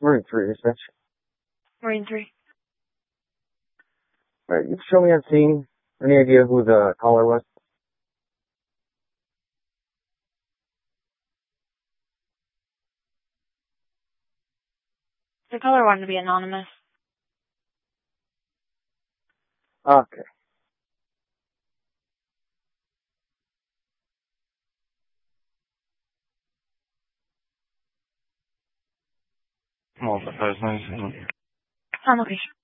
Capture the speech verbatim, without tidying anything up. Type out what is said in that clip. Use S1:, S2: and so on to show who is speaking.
S1: Marine three, dispatch.
S2: Marine three.
S1: Alright, you can show me on scene. Any idea who the caller was?
S2: The caller wanted to be anonymous.
S1: Okay.
S3: Multiple persons.
S2: On location.